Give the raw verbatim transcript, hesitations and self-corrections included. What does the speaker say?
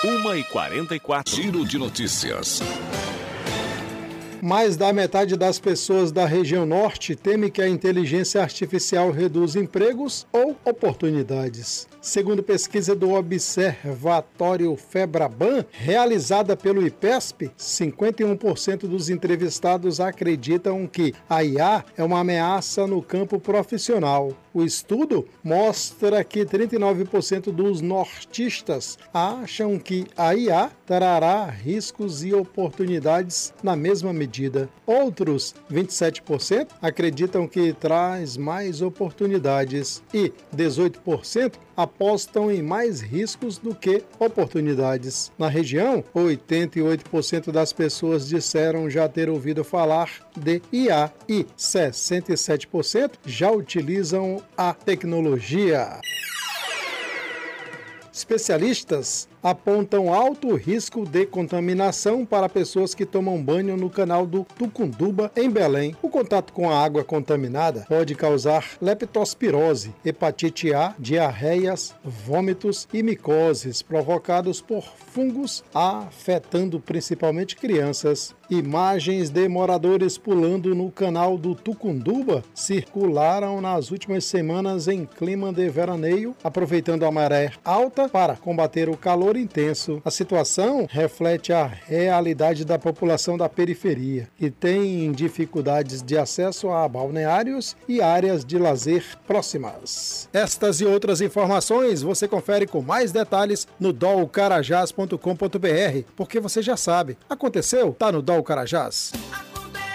uma e quarenta e quatro. Giro de notícias. Mais da metade das pessoas da região norte teme que a inteligência artificial reduza empregos ou oportunidades. Segundo pesquisa do Observatório Febraban, realizada pelo IPESP, cinquenta e um por cento dos entrevistados acreditam que a I A é uma ameaça no campo profissional. O estudo mostra que trinta e nove por cento dos nortistas acham que a I A trará riscos e oportunidades na mesma medida. Outros vinte e sete por cento acreditam que traz mais oportunidades e dezoito por cento apostam em mais riscos do que oportunidades. Na região, oitenta e oito por cento das pessoas disseram já ter ouvido falar de I A e sessenta e sete por cento já utilizam a tecnologia. Especialistas apontam alto risco de contaminação para pessoas que tomam banho no canal do Tucunduba, em Belém. O contato com a água contaminada pode causar leptospirose, hepatite A, diarreias, vômitos e micoses provocados por fungos, afetando principalmente crianças. Imagens de moradores pulando no canal do Tucunduba circularam nas últimas semanas em clima de veraneio, aproveitando a maré alta para combater o calor intenso. A situação reflete a realidade da população da periferia, que tem dificuldades de acesso a balneários e áreas de lazer próximas. Estas e outras informações você confere com mais detalhes no dol carajás ponto com ponto br, porque você já sabe, aconteceu? Tá no Dol Carajás.